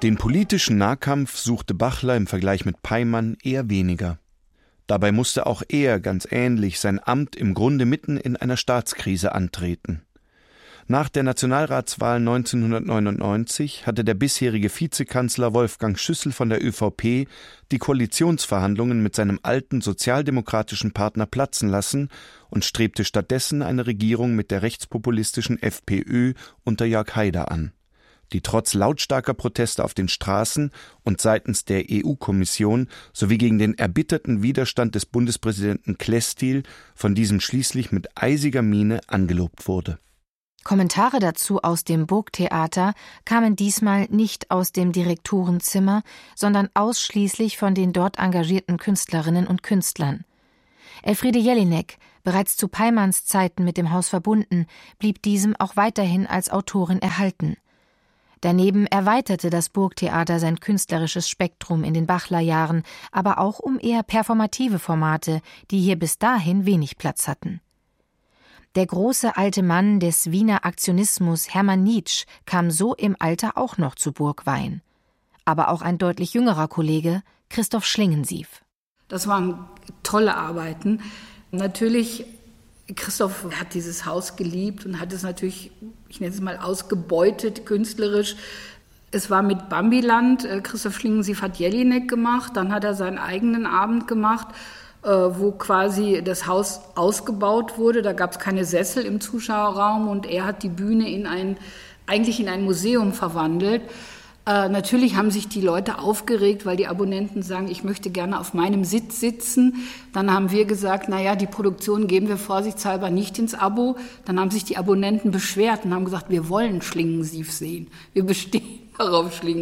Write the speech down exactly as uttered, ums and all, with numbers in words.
Den politischen Nahkampf suchte Bachler im Vergleich mit Peymann eher weniger. Dabei musste auch er, ganz ähnlich, sein Amt im Grunde mitten in einer Staatskrise antreten. Nach der Nationalratswahl neunzehnhundertneunundneunzig hatte der bisherige Vizekanzler Wolfgang Schüssel von der ÖVP die Koalitionsverhandlungen mit seinem alten sozialdemokratischen Partner platzen lassen und strebte stattdessen eine Regierung mit der rechtspopulistischen FPÖ unter Jörg Haider an, die trotz lautstarker Proteste auf den Straßen und seitens der E U-Kommission sowie gegen den erbitterten Widerstand des Bundespräsidenten Klestil von diesem schließlich mit eisiger Miene angelobt wurde. Kommentare dazu aus dem Burgtheater kamen diesmal nicht aus dem Direktorenzimmer, sondern ausschließlich von den dort engagierten Künstlerinnen und Künstlern. Elfriede Jelinek, bereits zu Peymanns Zeiten mit dem Haus verbunden, blieb diesem auch weiterhin als Autorin erhalten. Daneben erweiterte das Burgtheater sein künstlerisches Spektrum in den Bachler-Jahren, aber auch um eher performative Formate, die hier bis dahin wenig Platz hatten. Der große alte Mann des Wiener Aktionismus, Hermann Nitsch, kam so im Alter auch noch zu Burgwein. Aber auch ein deutlich jüngerer Kollege, Christoph Schlingensief. Das waren tolle Arbeiten. Natürlich, Christoph hat dieses Haus geliebt und hat es natürlich, ich nenne es mal, ausgebeutet, künstlerisch. Es war mit Bambiland, Christoph Schlingensief hat Jelinek gemacht, dann hat er seinen eigenen Abend gemacht, wo quasi das Haus ausgebaut wurde. Da gab es keine Sessel im Zuschauerraum und er hat die Bühne in ein, eigentlich in ein Museum verwandelt. Äh, natürlich haben sich die Leute aufgeregt, weil die Abonnenten sagen, ich möchte gerne auf meinem Sitz sitzen. Dann haben wir gesagt, naja, die Produktion geben wir vorsichtshalber nicht ins Abo. Dann haben sich die Abonnenten beschwert und haben gesagt, wir wollen Schlingensief sehen. Wir bestehen darauf, Schlingensief.